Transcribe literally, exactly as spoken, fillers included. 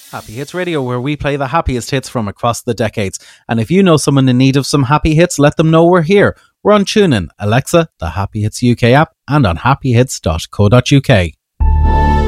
Happy Hits Radio, where we play the happiest hits from across the decades. And if you know someone in need of some happy hits, let them know we're here. We're on TuneIn, Alexa, the Happy Hits U K app, and on happy hits dot co dot uk.